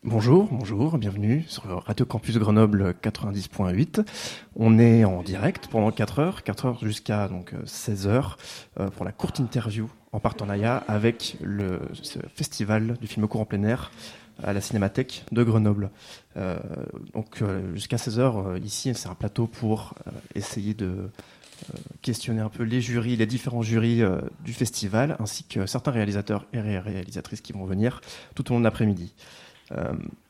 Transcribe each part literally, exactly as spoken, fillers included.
Bonjour, bonjour, bienvenue sur Radio Campus Grenoble quatre-vingt-dix point huit. On est en direct pendant quatre heures, quatre heures jusqu'à donc seize heures euh, pour la courte interview en partenariat avec le ce festival du film court en plein air à la Cinémathèque de Grenoble. Euh, donc euh, jusqu'à seize heures, euh, ici c'est un plateau pour euh, essayer de euh, questionner un peu les jurys, les différents jurys euh, du festival, ainsi que certains réalisateurs et réalisatrices qui vont venir tout au long de l'après-midi. Euh,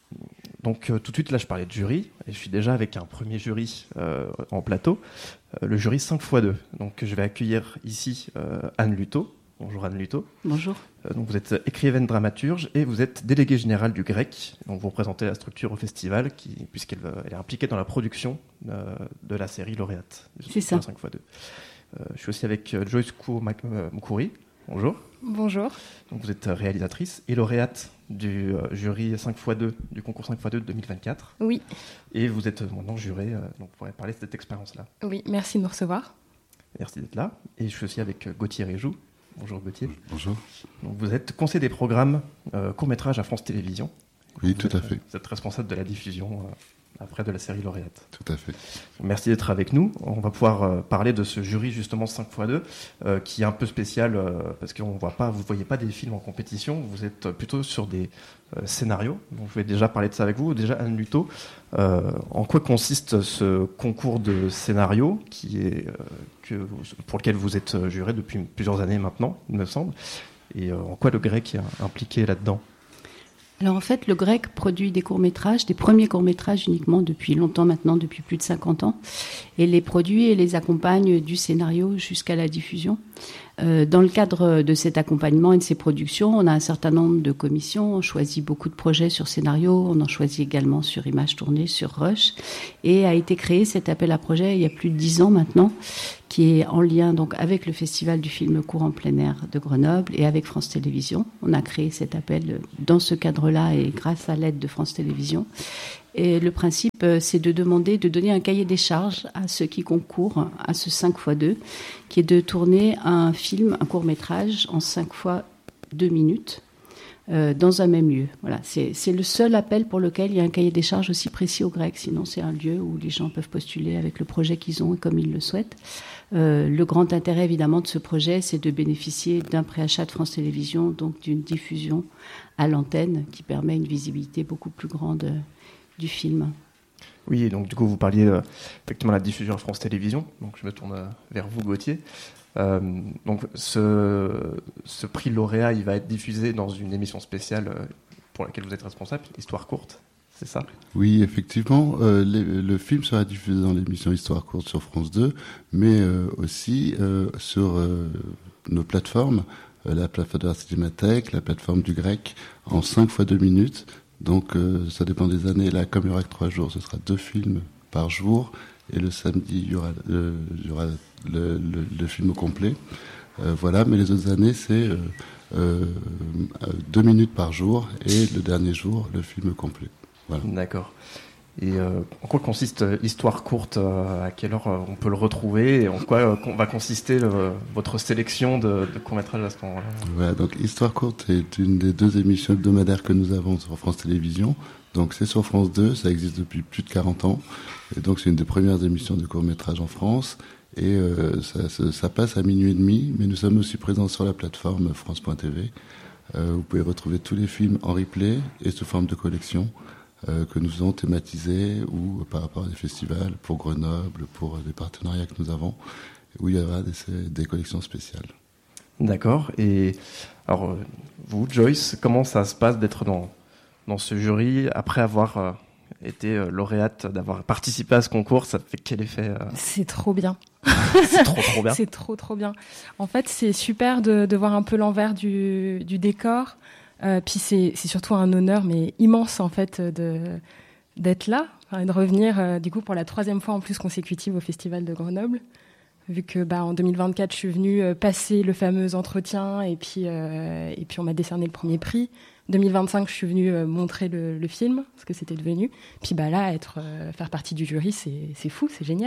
donc euh, tout de suite là je parlais de jury et je suis déjà avec un premier jury euh, en plateau, euh, le jury cinq fois deux. Donc je vais accueillir ici euh, Anne Luto. Bonjour Anne Luto. Bonjour. Euh, donc vous êtes écrivaine dramaturge et vous êtes déléguée générale du Grec. Donc vous représentez la structure au festival qui, puisqu'elle elle est impliquée dans la production euh, de la série Lauréate. C'est ça. cinq fois deux. Euh, je suis aussi avec euh, Joyce Moukouri. Bonjour. Bonjour. Donc vous êtes réalisatrice et lauréate du euh, jury cinq fois deux, du concours cinq fois deux de deux mille vingt-quatre. Oui. Et vous êtes maintenant jurée, euh, donc vous pourrez parler de cette expérience-là. Oui, merci de nous recevoir. Merci d'être là. Et je suis aussi avec Gauthier Réjoux. Bonjour Gauthier. Bonjour. Donc vous êtes conseiller des programmes euh, court-métrage à France Télévisions. Oui, vous tout êtes, à fait. Vous êtes responsable de la diffusion euh, après de la série Lauréate. Tout à fait. Merci d'être avec nous. On va pouvoir euh, parler de ce jury justement cinq fois deux euh, qui est un peu spécial euh, parce qu'on voit pas, vous ne voyez pas des films en compétition, vous êtes plutôt sur des euh, scénarios. Donc, je vais déjà parler de ça avec vous. Déjà Anne Luto, euh, en quoi consiste ce concours de scénario qui est, euh, que vous, pour lequel vous êtes juré depuis plusieurs années maintenant, il me semble, et euh, en quoi le Grec est impliqué là-dedans? Alors en fait, le Grec produit des courts-métrages, des premiers courts-métrages uniquement depuis longtemps maintenant, depuis plus de cinquante ans, et les produit et les accompagne du scénario jusqu'à la diffusion. Euh, dans le cadre de cet accompagnement et de ces productions, on a un certain nombre de commissions, on choisit beaucoup de projets sur scénario, on en choisit également sur images tournées, sur Rush, et a été créé cet appel à projet il y a plus de dix ans maintenant, qui est en lien donc avec le Festival du film court en plein air de Grenoble et avec France Télévisions. On a créé cet appel dans ce cadre-là et grâce à l'aide de France Télévisions. Et le principe, c'est de demander, de donner un cahier des charges à ceux qui concourent à ce cinq fois deux, qui est de tourner un film, un court-métrage en cinq fois deux minutes euh, dans un même lieu. Voilà, c'est, c'est le seul appel pour lequel il y a un cahier des charges aussi précis au Grec. Sinon, c'est un lieu où les gens peuvent postuler avec le projet qu'ils ont et comme ils le souhaitent. Euh, le grand intérêt, évidemment, de ce projet, c'est de bénéficier d'un préachat de France Télévisions, donc d'une diffusion à l'antenne qui permet une visibilité beaucoup plus grande du film. Oui, et donc du coup vous parliez euh, effectivement de la diffusion à France Télévisions, donc je me tourne euh, vers vous Gauthier. Euh, donc ce, ce prix lauréat, il va être diffusé dans une émission spéciale euh, pour laquelle vous êtes responsable, Histoire courte, c'est ça? Oui, effectivement, euh, les, le film sera diffusé dans l'émission Histoire courte sur France deux, mais euh, aussi euh, sur euh, nos plateformes, euh, la plateforme de la Cinémathèque, la plateforme du Grec, en cinq fois deux minutes. Donc euh, ça dépend des années. Là, comme il y aura que trois jours, ce sera deux films par jour. Et le samedi, il y aura, euh, il y aura le, le, le film au complet. Euh, voilà, mais les autres années, c'est euh, euh, deux minutes par jour. Et le dernier jour, le film complet. Voilà. D'accord. Et euh, en quoi consiste l'histoire courte? À quelle heure on peut le retrouver? Et en quoi euh, va consister le, votre sélection de, de courts-métrages à ce moment-là? Voilà, donc Histoire courte est une des deux émissions hebdomadaires que nous avons sur France Télévisions. Donc c'est sur France deux, ça existe depuis plus de quarante ans. Et donc c'est une des premières émissions de courts-métrages en France. Et euh, ça, ça, ça passe à minuit et demi, mais nous sommes aussi présents sur la plateforme France point T V. Euh, vous pouvez retrouver tous les films en replay et sous forme de collection. Euh, que nous avons thématisé ou par rapport à des festivals pour Grenoble, pour des partenariats que nous avons, où il y aura des, des collections spéciales. D'accord. Et alors, vous, Joyce, comment ça se passe d'être dans, dans ce jury après avoir euh, été euh, lauréate, d'avoir participé à ce concours? Ça fait quel effet euh... C'est trop bien. C'est trop trop bien. C'est trop trop bien. En fait, c'est super de, de voir un peu l'envers du, du décor. Euh, puis c'est, c'est surtout un honneur, mais immense en fait, de, d'être là enfin, et de revenir euh, du coup pour la troisième fois en plus consécutive au Festival de Grenoble. Vu que bah, en deux mille vingt-quatre, je suis venue euh, passer le fameux entretien et puis euh, et puis on m'a décerné le premier prix. deux mille vingt-cinq, je suis venue euh, montrer le, le film, ce que c'était devenu. Puis bah là, être euh, faire partie du jury, c'est c'est fou, c'est génial.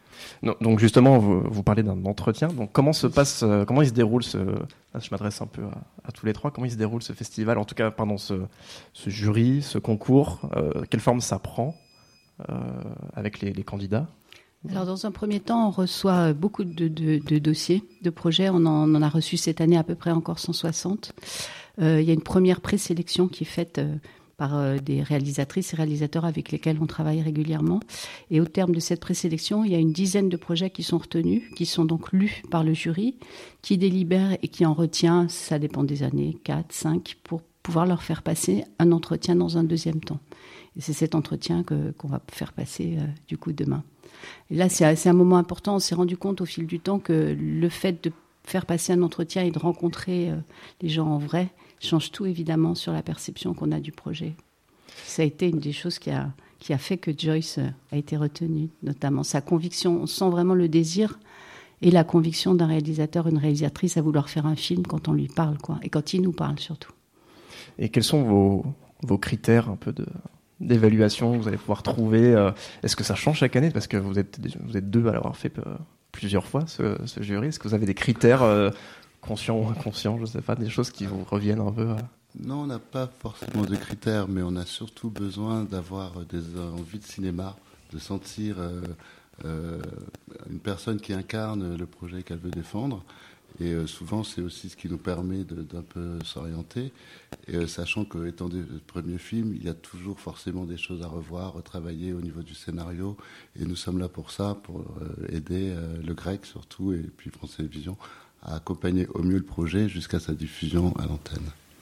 Non, donc justement, vous, vous parlez d'un entretien. Donc comment se passe, euh, comment il se déroule ce, là, je m'adresse un peu à, à tous les trois, comment il se déroule ce festival, en tout cas, pardon, ce, ce jury, ce concours, euh, quelle forme ça prend euh, avec les, les candidats? Alors, dans un premier temps, on reçoit beaucoup de, de, de dossiers, de projets. On en, on en a reçu cette année à peu près encore cent soixante. Euh, il y a une première présélection qui est faite euh, par euh, des réalisatrices et réalisateurs avec lesquels on travaille régulièrement. Et au terme de cette présélection, il y a une dizaine de projets qui sont retenus, qui sont donc lus par le jury, qui délibère et qui en retient, ça dépend des années, quatre, cinq, pour pouvoir leur faire passer un entretien dans un deuxième temps. Et c'est cet entretien que, qu'on va faire passer euh, du coup demain. Et là, c'est, c'est un moment important. On s'est rendu compte au fil du temps que le fait de faire passer un entretien et de rencontrer euh, les gens en vrai change tout, évidemment, sur la perception qu'on a du projet. Ça a été une des choses qui a, qui a fait que Joyce a été retenue, notamment sa conviction. On sent vraiment le désir et la conviction d'un réalisateur, une réalisatrice à vouloir faire un film quand on lui parle, quoi, et quand il nous parle surtout. Et quels sont vos, vos critères un peu de... d'évaluation que vous allez pouvoir trouver? euh, Est-ce que ça change chaque année? Parce que vous êtes, vous êtes deux à l'avoir fait euh, plusieurs fois, ce, ce jury. Est-ce que vous avez des critères euh, conscients ou inconscients, je ne sais pas, des choses qui vous reviennent un peu? euh... Non, on n'a pas forcément de critères, mais on a surtout besoin d'avoir des envies de cinéma, de sentir euh, euh, une personne qui incarne le projet qu'elle veut défendre. Et euh, souvent, c'est aussi ce qui nous permet de, d'un peu s'orienter. Et euh, sachant qu'étant des premiers films, il y a toujours forcément des choses à revoir, retravailler au niveau du scénario. Et nous sommes là pour ça, pour euh, aider euh, le grec surtout, et puis France Télévisions, à accompagner au mieux le projet jusqu'à sa diffusion à l'antenne.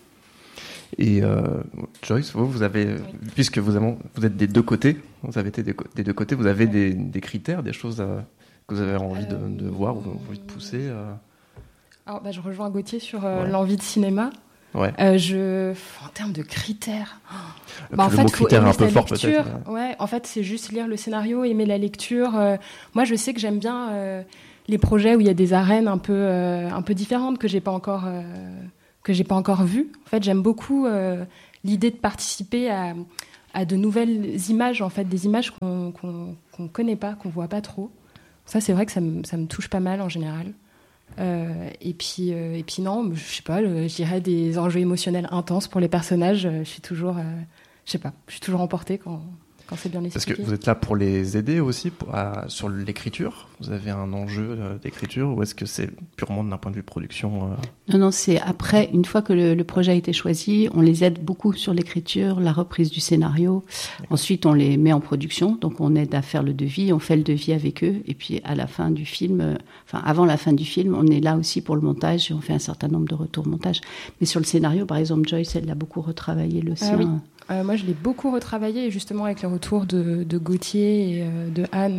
Et euh, Joyce, vous, vous avez, oui. puisque vous, avez, vous êtes des deux côtés, vous avez été des, des deux côtés, vous avez oui. des, des critères, des choses à, que vous avez envie euh, de, de voir ou envie de pousser euh... Alors, bah, je rejoins Gauthier sur euh, ouais. l'envie de cinéma. Ouais. Euh, je... En termes de critères... Bah, en le fait, mot critère est un peu fort lecture. peut-être. Ouais, en fait, c'est juste lire le scénario, aimer la lecture. Euh, moi, je sais que j'aime bien euh, les projets où il y a des arènes un peu, euh, un peu différentes que j'ai pas encore, euh, que j'ai pas encore vues. En fait, j'aime beaucoup euh, l'idée de participer à, à de nouvelles images, en fait, des images qu'on, qu'on, qu'on connaît pas, qu'on voit pas trop. Ça, c'est vrai que ça me, ça me touche pas mal en général. Euh, et puis euh, et puis non, je sais pas, le, je dirais des enjeux émotionnels intenses pour les personnages. Je suis toujours, euh, je sais pas, je suis toujours emportée quand quand c'est bien expliqué. Parce que vous êtes là pour les aider aussi pour, à, sur l'écriture. Vous avez un enjeu euh, d'écriture ou est-ce que c'est purement d'un point de vue production euh... Non, non, c'est après, une fois que le, le projet a été choisi, on les aide beaucoup sur l'écriture, la reprise du scénario. D'accord. Ensuite, on les met en production, donc on aide à faire le devis, on fait le devis avec eux. Et puis à la fin du film, euh, enfin avant la fin du film, on est là aussi pour le montage et on fait un certain nombre de retours montage. Mais sur le scénario, par exemple, Joyce, elle l'a beaucoup retravaillé le sien. Ah oui. Euh, moi, je l'ai beaucoup retravaillé, justement avec les retours de, de Gauthier et euh, de Anne.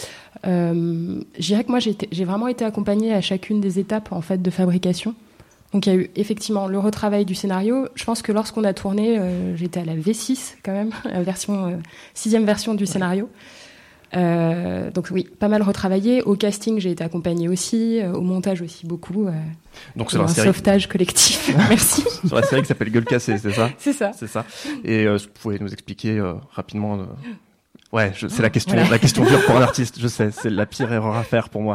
Euh, je dirais que moi, j'ai, été, j'ai vraiment été accompagnée à chacune des étapes en fait de fabrication. Donc, il y a eu effectivement le retravail du scénario. Je pense que lorsqu'on a tourné, euh, j'étais à la V six quand même, la version euh, sixième version du scénario. Euh, donc oui, pas mal retravaillé. Au casting, j'ai été accompagnée aussi. Euh, au montage aussi beaucoup. Euh, donc c'est un série... sauvetage collectif. Merci. Sur la série qui s'appelle Gueule cassée, c'est ça? C'est ça. C'est ça. Et euh, vous pouvez nous expliquer euh, rapidement. Euh... Ouais, je, c'est la question, voilà. la question dure pour un artiste. Je sais, c'est la pire erreur à faire pour moi.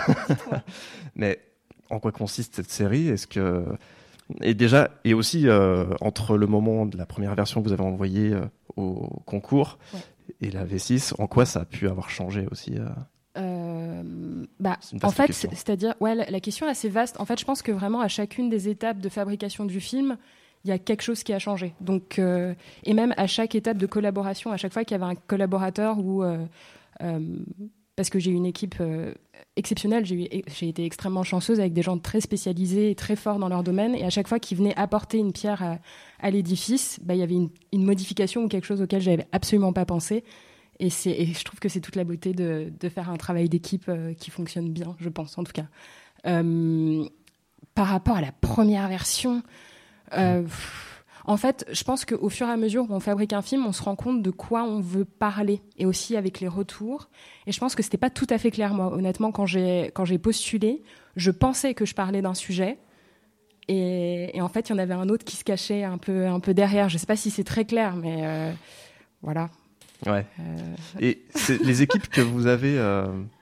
Mais en quoi consiste cette série? Est-ce que et déjà et aussi euh, entre le moment de la première version que vous avez envoyée euh, au concours. Ouais. Et la V six, en quoi ça a pu avoir changé aussi euh... Euh, bah, en fait, question. c'est-à-dire, ouais, la, la question est assez vaste. En fait, je pense que vraiment à chacune des étapes de fabrication du film, il y a quelque chose qui a changé. Donc, euh, et même à chaque étape de collaboration, à chaque fois qu'il y avait un collaborateur ou euh, euh, parce que j'ai eu une équipe euh, exceptionnelle, j'ai, eu, j'ai été extrêmement chanceuse avec des gens très spécialisés et très forts dans leur domaine. Et à chaque fois qu'ils venaient apporter une pierre à, à l'édifice, bah, il y avait une, une modification ou quelque chose auquel j'avais absolument pas pensé. Et, c'est, et je trouve que c'est toute la beauté de, de faire un travail d'équipe euh, qui fonctionne bien, je pense, en tout cas. Euh, par rapport à la première version, euh, pff, en fait, je pense qu'au fur et à mesure où on fabrique un film, on se rend compte de quoi on veut parler, et aussi avec les retours. Et je pense que c'était pas tout à fait clair, moi, honnêtement, quand j'ai, quand j'ai postulé, je pensais que je parlais d'un sujet, et, et en fait, il y en avait un autre qui se cachait un peu, un peu derrière. Je sais pas si c'est très clair, mais euh, voilà. Ouais. Euh... Et c'est les équipes que vous avez euh,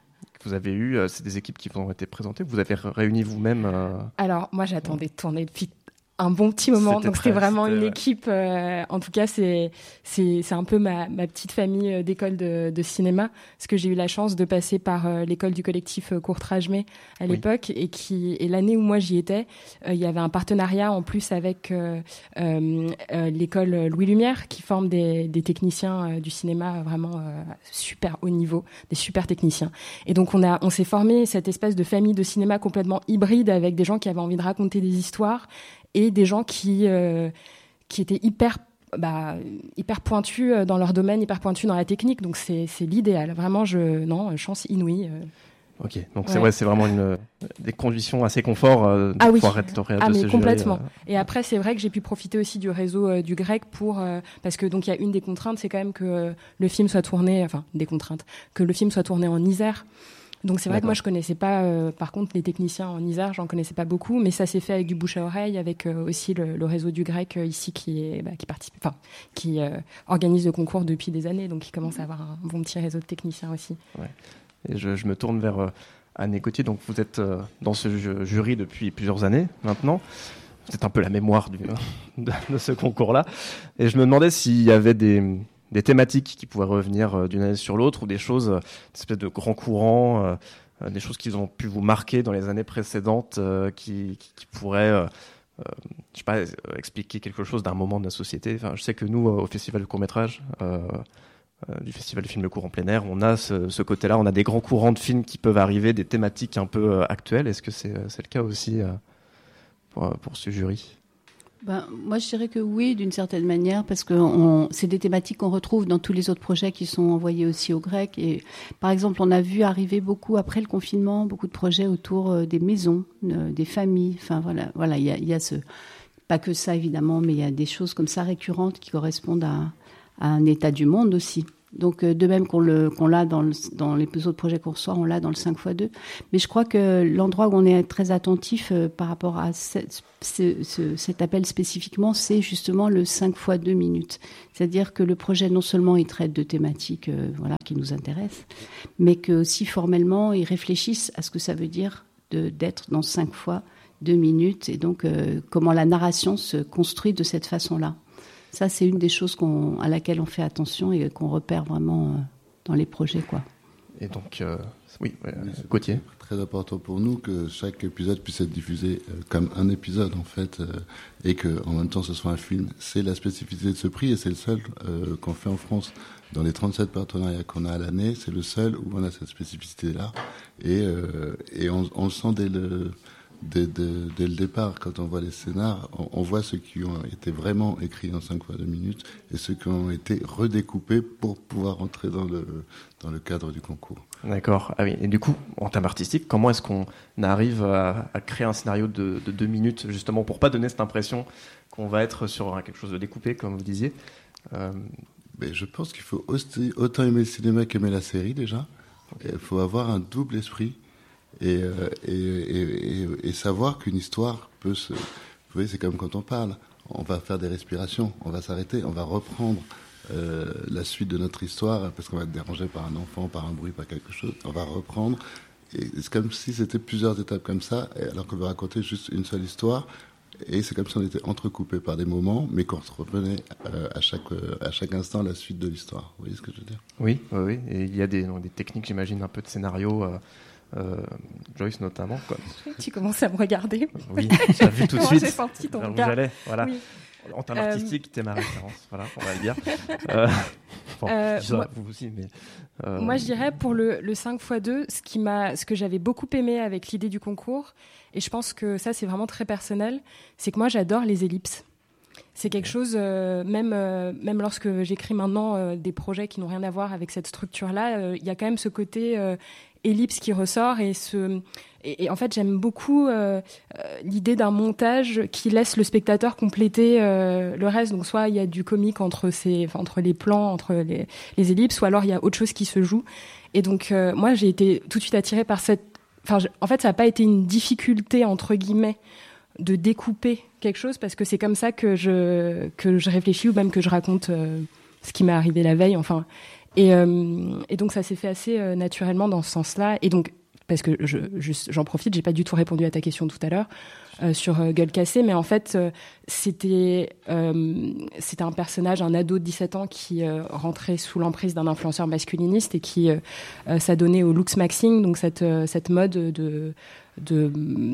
vous avez eu, euh, c'est des équipes qui vous ont été présentées, vous avez réuni vous-même euh... Alors, moi, j'attendais de tourner depuis un bon petit moment, c'était donc très, c'était vraiment c'était, une ouais. équipe. Euh, en tout cas, c'est c'est c'est un peu ma ma petite famille d'école de, de cinéma, parce que j'ai eu la chance de passer par euh, l'école du collectif euh, Courtrajmé à l'époque, oui. et qui et l'année où moi j'y étais, euh, il y avait un partenariat en plus avec euh, euh, euh, l'école Louis Lumière, qui forme des des techniciens euh, du cinéma vraiment euh, super haut niveau, des super techniciens. Et donc on a on s'est formé cette espèce de famille de cinéma complètement hybride, avec des gens qui avaient envie de raconter des histoires et des gens qui euh, qui étaient hyper bah hyper pointus dans leur domaine, hyper pointus dans la technique. Donc c'est c'est l'idéal. Vraiment, je non chance inouïe. Euh. Ok, donc ouais. c'est ouais, c'est vraiment une des conditions assez confort euh, de ah oui. pouvoir être lauréat ah, de mais ce complètement. jury. Euh... Et après, c'est vrai que j'ai pu profiter aussi du réseau euh, du Grec pour euh, parce que donc il y a une des contraintes, c'est quand même que euh, le film soit tourné, enfin des contraintes, que le film soit tourné en Isère. Donc c'est vrai D'accord. que moi je connaissais pas, euh, par contre les techniciens en Isère, j'en connaissais pas beaucoup, mais ça s'est fait avec du bouche à oreille, avec euh, aussi le, le réseau du Grec euh, ici qui est, bah, qui participe, enfin qui euh, organise le concours depuis des années, donc il commence à avoir un bon petit réseau de techniciens aussi. Ouais. Et je, je me tourne vers euh, Anne Gauthier, donc vous êtes euh, dans ce ju- jury depuis plusieurs années maintenant. Vous êtes un peu la mémoire du, de, de ce concours-là, et je me demandais s'il y avait des des thématiques qui pouvaient revenir d'une année sur l'autre, ou des choses, des espèces de grands courants, euh, des choses qui ont pu vous marquer dans les années précédentes, euh, qui, qui, qui pourraient, euh, euh, je sais pas, euh, expliquer quelque chose d'un moment de la société. Enfin, je sais que nous, euh, au Festival du court-métrage, euh, euh, du Festival du film Le Court en plein air, on a ce, ce côté-là, on a des grands courants de films qui peuvent arriver, des thématiques un peu euh, actuelles. Est-ce que c'est, c'est le cas aussi euh, pour, pour ce jury ? Ben, moi, je dirais que oui, d'une certaine manière, parce que on, c'est des thématiques qu'on retrouve dans tous les autres projets qui sont envoyés aussi au Grec. Et par exemple, on a vu arriver beaucoup après le confinement, beaucoup de projets autour euh, des maisons, euh, des familles. Enfin voilà, voilà, il y a, il y a ce, pas que ça évidemment, mais il y a des choses comme ça récurrentes qui correspondent à, à un état du monde aussi. Donc, de même qu'on, le, qu'on l'a dans, le, dans les autres projets qu'on reçoit, on l'a dans le cinq fois deux. Mais je crois que l'endroit où on est très attentif euh, par rapport à ce, ce, ce, cet appel spécifiquement, c'est justement le cinq fois deux minutes. C'est-à-dire que le projet, non seulement il traite de thématiques euh, voilà, qui nous intéressent, mais que aussi formellement, ils réfléchissent à ce que ça veut dire de, d'être dans cinq fois deux minutes, et donc euh, comment la narration se construit de cette façon-là. Ça, c'est une des choses qu'on, à laquelle on fait attention et qu'on repère vraiment euh, dans les projets, quoi. Et donc, euh, oui, euh, Gauthier. C'est très important pour nous que chaque épisode puisse être diffusé euh, comme un épisode, en fait, euh, et qu'en même temps, ce soit un film. C'est la spécificité de ce prix, et c'est le seul euh, qu'on fait en France. Dans les trente-sept partenariats qu'on a à l'année, c'est le seul où on a cette spécificité-là. Et, euh, et on, on le sent dès le... Dès, dès, dès le départ, quand on voit les scénars, on, on voit ceux qui ont été vraiment écrits en cinq fois deux minutes et ceux qui ont été redécoupés pour pouvoir entrer dans le, dans le cadre du concours. D'accord. Ah oui. Et du coup, en termes artistiques, comment est-ce qu'on arrive à, à créer un scénario de, de deux minutes, justement, pour pas donner cette impression qu'on va être sur quelque chose de découpé, comme vous disiez euh... Mais je pense qu'il faut aussi, autant aimer le cinéma qu'aimer la série, déjà. Okay. Il faut avoir un double esprit. Et, euh, et, et, et, et savoir qu'une histoire peut se... Vous voyez, c'est comme quand on parle. On va faire des respirations, on va s'arrêter, on va reprendre euh, la suite de notre histoire parce qu'on va être dérangé par un enfant, par un bruit, par quelque chose. On va reprendre. Et c'est comme si c'était plusieurs étapes comme ça, alors qu'on veut raconter juste une seule histoire. Et c'est comme si on était entrecoupé par des moments, mais qu'on se revenait euh, à, chaque, euh, à chaque instant la suite de l'histoire. Vous voyez ce que je veux dire ? Oui, oui, oui. Et il y a des, donc, des techniques, j'imagine, un peu de scénario... Euh... Euh, Joyce notamment, quoi. Tu commences à me regarder. Oui, j'ai vu tout de suite. J'ai senti ton regard. regard. J'allais, voilà. Oui. En termes artistiques, t'es ma référence. Voilà, on va le dire. Euh, bon, euh, ça, moi, vous aussi, mais. Euh... Moi, je dirais pour le, le cinq fois deux, ce qui m'a, ce que j'avais beaucoup aimé avec l'idée du concours, et je pense que ça, c'est vraiment très personnel, c'est que moi, j'adore les ellipses. C'est quelque chose, euh, même, euh, même lorsque j'écris maintenant euh, des projets qui n'ont rien à voir avec cette structure-là, il euh, y a quand même ce côté euh, ellipse qui ressort. Et, ce, et, et en fait, j'aime beaucoup euh, euh, l'idée d'un montage qui laisse le spectateur compléter euh, le reste. Donc, soit il y a du comique entre, ces, enfin, entre les plans, entre les, les ellipses, ou alors il y a autre chose qui se joue. Et donc, euh, moi, j'ai été tout de suite attirée par cette... Enfin, je, en fait, ça n'a pas été une difficulté, entre guillemets, de découper quelque chose, parce que c'est comme ça que je, que je réfléchis, ou même que je raconte euh, ce qui m'est arrivé la veille. Enfin, Et, euh, et donc ça s'est fait assez euh, naturellement dans ce sens-là. Et donc, parce que je, je, j'en profite, j'ai pas du tout répondu à ta question tout à l'heure euh, sur euh, Gueule cassée, mais en fait, euh, c'était, euh, c'était un personnage, un ado de dix-sept ans qui euh, rentrait sous l'emprise d'un influenceur masculiniste et qui euh, euh, s'adonnait au looks maxing, donc cette, euh, cette mode de... de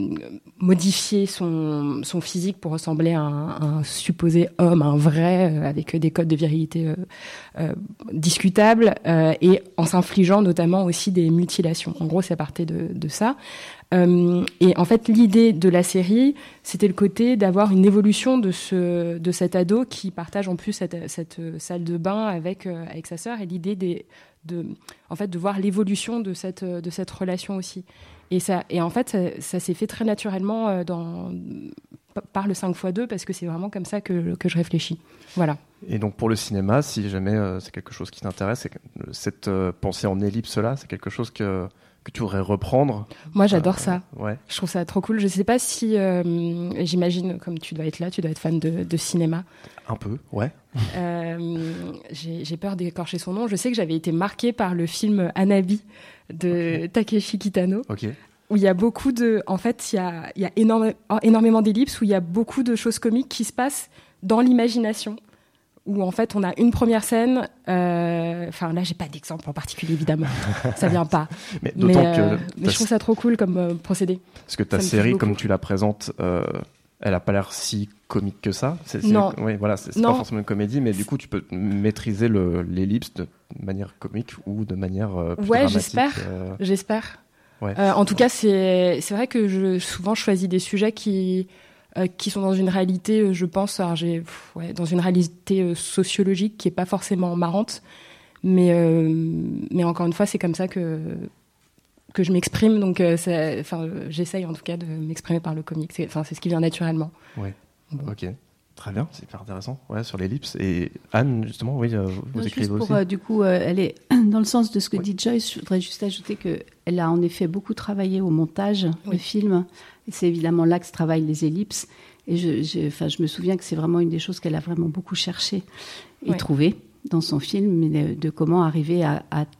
modifier son, son physique pour ressembler à un, à un supposé homme, un vrai, euh, avec des codes de virilité euh, euh, discutables, euh, et en s'infligeant notamment aussi des mutilations. En gros, ça partait de, de ça. Euh, et en fait, l'idée de la série, c'était le côté d'avoir une évolution de, ce, de cet ado qui partage en plus cette, cette salle de bain avec, euh, avec sa sœur, et l'idée des, de, en fait, de voir l'évolution de cette, de cette relation aussi. Et, ça, et en fait, ça, ça s'est fait très naturellement dans, par le cinq fois deux, parce que c'est vraiment comme ça que, que je réfléchis. Voilà. Et donc pour le cinéma, si jamais euh, c'est quelque chose qui t'intéresse, c'est, cette euh, pensée en ellipse-là, c'est quelque chose que, que tu voudrais reprendre? Moi, j'adore euh, ça. Ouais. Je trouve ça trop cool. Je ne sais pas si... Euh, j'imagine, comme tu dois être là, tu dois être fan de, de cinéma. Un peu, ouais. Euh, j'ai, j'ai peur d'écorcher son nom. Je sais que j'avais été marquée par le film Hanabi de okay. Takeshi Kitano. Ok. Où il y a beaucoup de... En fait, il y a, il y a énorme, énormément d'ellipses où il y a beaucoup de choses comiques qui se passent dans l'imagination. Où, en fait, on a une première scène... Euh, enfin, là, j'ai pas d'exemple en particulier, évidemment. Ça vient pas. Mais, d'autant mais, que euh, mais je trouve ça trop cool comme euh, procédé. Parce que ta série, comme tu la présentes, euh, elle a pas l'air si comique que ça. C'est, c'est, non. Oui, voilà, c'est, c'est pas forcément une comédie, mais du coup, tu peux maîtriser le, l'ellipse de manière comique ou de manière euh, plus ouais, dramatique. j'espère. Euh... J'espère. Ouais. Euh, en tout cas, c'est, c'est vrai que je, souvent, je choisis des sujets qui... Euh, qui sont dans une réalité, je pense, alors j'ai, pff, ouais, dans une réalité euh, sociologique qui est pas forcément marrante, mais euh, mais encore une fois, c'est comme ça que que je m'exprime, donc euh, enfin, j'essaye en tout cas de m'exprimer par le comique. C'est, enfin, c'est ce qui vient naturellement. Ouais. Bon. Ok. Très bien, c'est hyper intéressant. Ouais, sur l'ellipse. Et Anne, justement, oui, euh, vous non, écrivez pour, aussi. Euh, du coup, euh, elle est dans le sens de ce que oui. dit Joyce. Je voudrais juste ajouter que elle a en effet beaucoup travaillé au montage oui. des films. Et c'est évidemment là que se travaillent les ellipses. Et je, je, enfin, je me souviens que c'est vraiment une des choses qu'elle a vraiment beaucoup cherché et oui. trouvé dans son film, mais de, de comment arriver à, à